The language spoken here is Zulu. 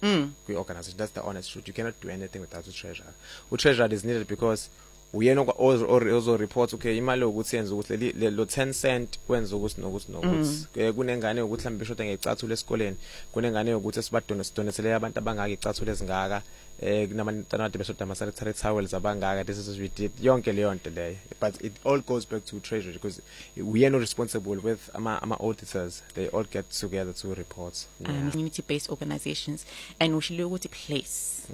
kwi-organization. That's the honest truth. You cannot do anything without treasurer. Treasurer is needed because uyena ozo reports okay imali ukuthi yenza ukuthi lo 10 cent wenza ukuthi nokuthi kunengane ukuthi mhlawumbe bisho ngecathulo esikoleni kunengane ukuthi sidonethele abantu abangaka icathulo ezingaka kunabantwana besoda masanitary towels abangaka. This is we did yonke leyo nto leyo, but it all goes back to treasury because we are not responsible with ama auditors. They all get together to report. Community based organizations and ushilo ukuthi place